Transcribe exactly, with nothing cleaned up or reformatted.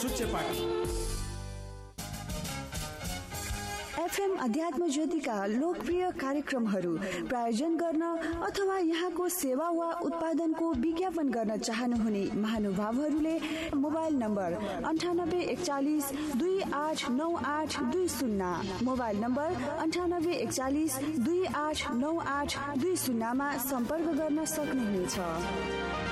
चुच्चे पाटी। एफएम अध्यात्म ज्योतिका लोकप्रिय कार्यक्रमहरू प्रायोजन गर्न अथवा यहाँको सेवा वा उत्पादनको विज्ञापन गर्न चाहनुहुने महानुभावहरूले मोबाइल नम्बर अन्ठानब्बे एकचालिस दुई आठ नौ आठ दुई शून्य मोबाइल नम्बर अन्ठानब्बे एकचालिस दुई आठ नौ आठ दुई शून्यमा सम्पर्क गर्न सक्नुहुनेछ।